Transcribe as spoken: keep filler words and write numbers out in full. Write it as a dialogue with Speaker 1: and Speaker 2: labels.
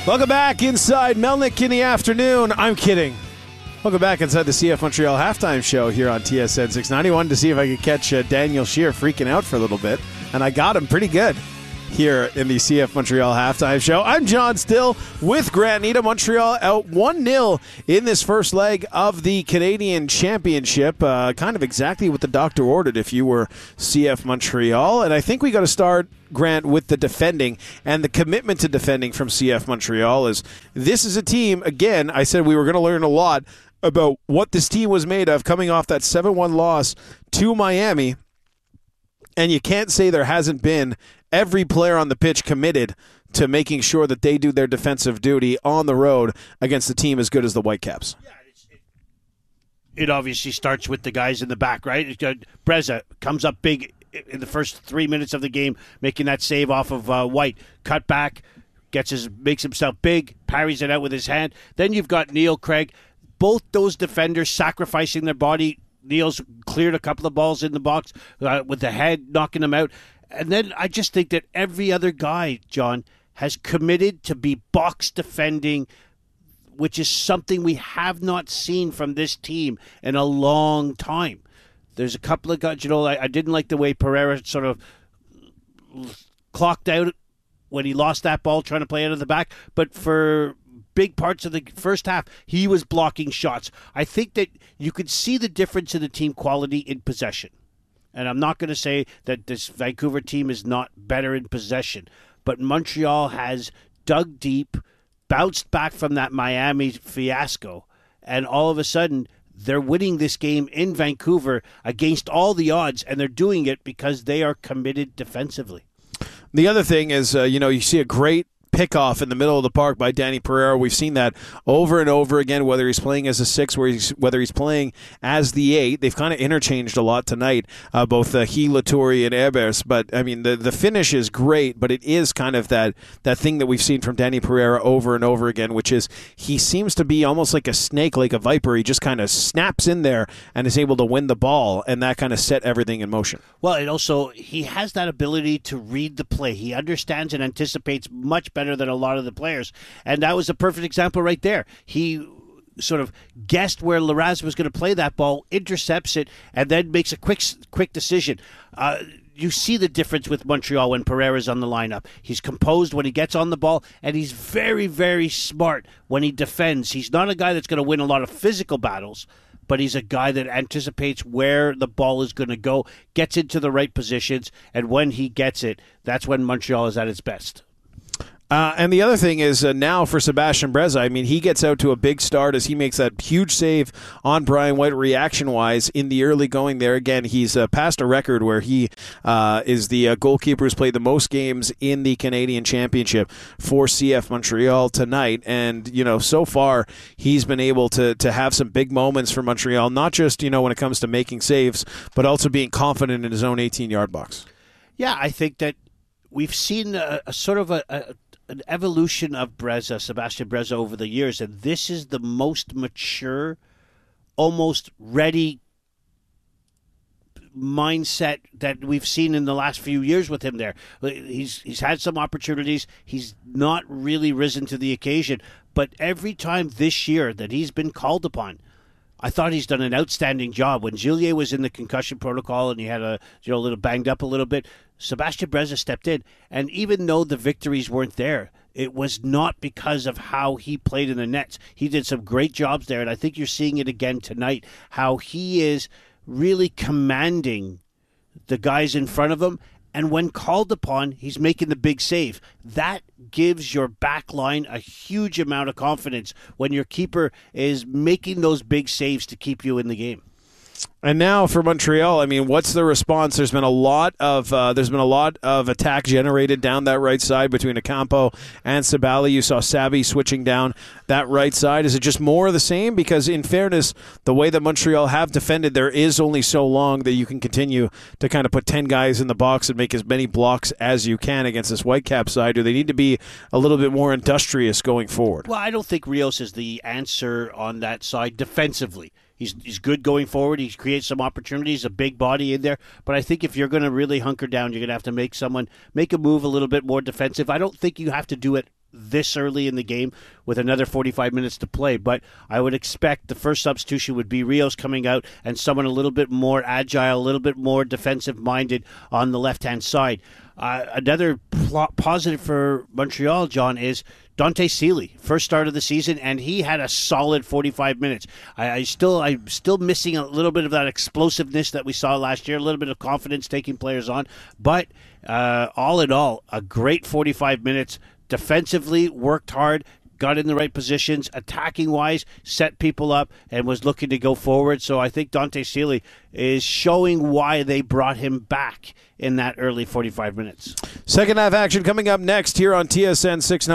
Speaker 1: Welcome back inside Melnick in the afternoon. I'm kidding. Welcome back inside the C F Montreal halftime show here on T S N six ninety. Wanted to see if I could catch uh, Daniel Scheer freaking out for a little bit, and I got him pretty good here in the C F Montreal halftime show. I'm John Still with Grant Needham. Montreal out one nil in this first leg of the Canadian Championship. Uh, kind of exactly what the doctor ordered if you were C F Montreal. And I think we got to start, Grant, with the defending and the commitment to defending from C F Montreal. Is this is a team, again, I said we were going to learn a lot about what this team was made of coming off that seven one loss to Miami. And you can't say there hasn't been every player on the pitch committed to making sure that they do their defensive duty on the road against a team as good as the Whitecaps.
Speaker 2: Yeah, it's, it, it obviously starts with the guys in the back, right? Breza comes up big in the first three minutes of the game, making that save off of uh, White. Cut back, gets his, makes himself big, parries it out with his hand. Then you've got Neil Craig. Both those defenders sacrificing their body. Neil's cleared a couple of balls in the box uh, with the head, knocking them out. And then I just think that every other guy, John, has committed to be box defending, which is something we have not seen from this team in a long time. There's a couple of guys, you know, I, I didn't like the way Pereira sort of clocked out when he lost that ball trying to play out of the back. But for big parts of the first half, he was blocking shots. I think that you could see the difference in the team quality in possession. And I'm not going to say that this Vancouver team is not better in possession, but Montreal has dug deep, bounced back from that Miami fiasco, and all of a sudden they're winning this game in Vancouver against all the odds, and they're doing it because they are committed defensively.
Speaker 1: The other thing is, uh, you know, you see a great pickoff in the middle of the park by Danny Pereira. We've seen that over and over again, whether he's playing as a six, whether he's, whether he's playing as the eight. They've kind of interchanged a lot tonight, uh, both uh, he, Latour, and Ebers. But, I mean, the, the finish is great, but it is kind of that, that thing that we've seen from Danny Pereira over and over again, which is he seems to be almost like a snake, like a viper. He just kind of snaps in there and is able to win the ball, and that kind of set everything in motion.
Speaker 2: Well, and also, he has that ability to read the play. He understands and anticipates much better than a lot of the players, and that was a perfect example right there. He sort of guessed where Larraz was going to play that ball, intercepts it, and then makes a quick quick decision. Uh, you see the difference with Montreal when Pereira's on the lineup. He's composed when he gets on the ball, and he's very, very smart when he defends. He's not a guy that's going to win a lot of physical battles, but he's a guy that anticipates where the ball is going to go, gets into the right positions, and when he gets it, that's when Montreal is at its best.
Speaker 1: Uh, and the other thing is uh, now for Sebastian Breza, I mean, he gets out to a big start as he makes that huge save on Brian White reaction-wise in the early going there. Again, he's uh, passed a record where he uh, is the uh, goalkeeper who's played the most games in the Canadian Championship for C F Montreal tonight. And, you know, so far he's been able to, to have some big moments for Montreal, not just, you know, when it comes to making saves, but also being confident in his own eighteen-yard box.
Speaker 2: Yeah, I think that we've seen a, a sort of a, a an evolution of Breza, Sebastian Breza, over the years, and this is the most mature, almost ready mindset that we've seen in the last few years with him there. He's he's had some opportunities. He's not really risen to the occasion, but every time this year that he's been called upon, I thought he's done an outstanding job. When Gillier was in the concussion protocol and he had a you know a little banged up a little bit, Sebastian Breza stepped in. And even though the victories weren't there, it was not because of how he played in the nets. He did some great jobs there, and I think you're seeing it again tonight, how he is really commanding the guys in front of him. And when called upon, he's making the big save. That gives your back line a huge amount of confidence when your keeper is making those big saves to keep you in the game.
Speaker 1: And now for Montreal, I mean, what's the response? There's been a lot of uh, there's been a lot of attack generated down that right side between Ocampo and Sabali. You saw Savvy switching down that right side. Is it just more of the same? Because in fairness, the way that Montreal have defended, there is only so long that you can continue to kind of put ten guys in the box and make as many blocks as you can against this Whitecap side. Do they need to be a little bit more industrious going forward?
Speaker 2: Well, I don't think Rios is the answer on that side defensively. He's he's good going forward. He creates some opportunities, a big body in there. But I think if you're going to really hunker down, you're going to have to make someone make a move a little bit more defensive. I don't think you have to do it this early in the game with another forty-five minutes to play. But I would expect the first substitution would be Rios coming out and someone a little bit more agile, a little bit more defensive-minded on the left-hand side. Uh, another pl- positive for Montreal, John, is Dante Seeley, first start of the season, and he had a solid forty-five minutes. I, I still, I'm still missing a little bit of that explosiveness that we saw last year, a little bit of confidence taking players on. But uh, all in all, a great forty-five minutes. Defensively, worked hard, got in the right positions, attacking-wise, set people up, and was looking to go forward. So I think Dante Seeley is showing why they brought him back in that early forty-five minutes.
Speaker 1: Second half action coming up next here on T S N six ninety.